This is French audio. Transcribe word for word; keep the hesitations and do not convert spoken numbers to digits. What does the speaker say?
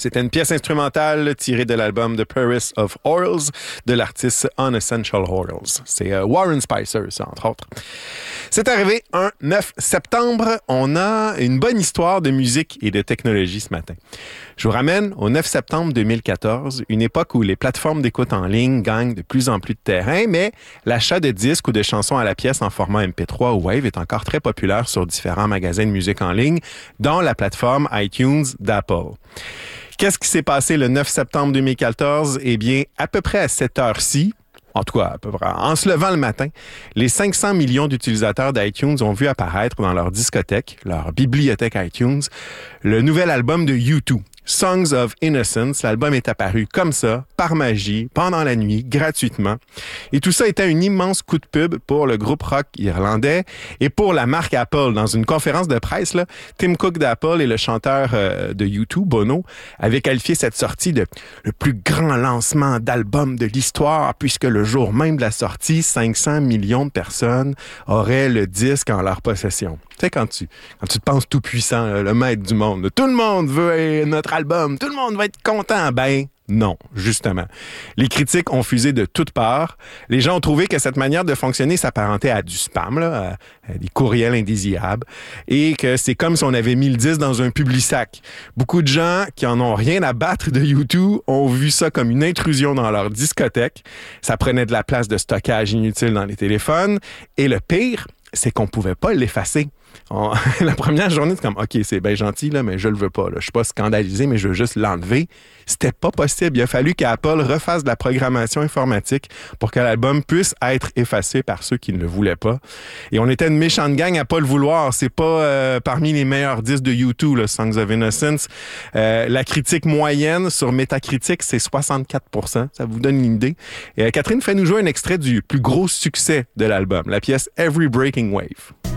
C'était une pièce instrumentale tirée de l'album The Paris of Horals de l'artiste Unessential Horals. C'est euh, Warren Spicer, ça, entre autres. C'est arrivé un neuf septembre. On a une bonne histoire de musique et de technologie ce matin. Je vous ramène au neuf septembre deux mille quatorze, une époque où les plateformes d'écoute en ligne gagnent de plus en plus de terrain, mais l'achat de disques ou de chansons à la pièce en format M P trois ou Wave est encore très populaire sur différents magasins de musique en ligne, dont la plateforme iTunes d'Apple. Qu'est-ce qui s'est passé le neuf septembre deux mille quatorze? Eh bien, à peu près à cette heure-ci, en tout cas, à peu près, en se levant le matin, les cinq cents millions d'utilisateurs d'iTunes ont vu apparaître dans leur discothèque, leur bibliothèque iTunes, le nouvel album de U deux. Songs of Innocence. L'album est apparu comme ça, par magie, pendant la nuit, gratuitement. Et tout ça était un immense coup de pub pour le groupe rock irlandais et pour la marque Apple. Dans une conférence de presse, là, Tim Cook d'Apple et le chanteur euh, de U deux, Bono, avaient qualifié cette sortie de le plus grand lancement d'album de l'histoire, puisque le jour même de la sortie, cinq cents millions de personnes auraient le disque en leur possession. Tu sais, quand tu, quand tu te penses tout puissant, là, le maître du monde, là, tout le monde veut notre album, tout le monde va être content. Ben, non, justement. Les critiques ont fusé de toutes parts. Les gens ont trouvé que cette manière de fonctionner s'apparentait à du spam, là, à, à des courriels indésirables, et que c'est comme si on avait mis le disque dans un public-sac. Beaucoup de gens qui en ont rien à battre de U deux ont vu ça comme une intrusion dans leur discothèque. Ça prenait de la place de stockage inutile dans les téléphones. Et le pire, c'est qu'on pouvait pas l'effacer. On, la première journée, c'est comme, OK, c'est bien gentil, là, mais je le veux pas. Là. Je suis pas scandalisé, mais je veux juste l'enlever. C'était pas possible. Il a fallu qu'Apple refasse de la programmation informatique pour que l'album puisse être effacé par ceux qui ne le voulaient pas. Et on était une méchante gang à pas le vouloir. C'est pas euh, parmi les meilleurs disques de U deux, là, Songs of Innocence. Euh, la critique moyenne sur Metacritic, c'est soixante-quatre pour cent. Ça vous donne une idée. Et euh, Catherine fait nous jouer un extrait du plus gros succès de l'album, la pièce Every Breaking Wave.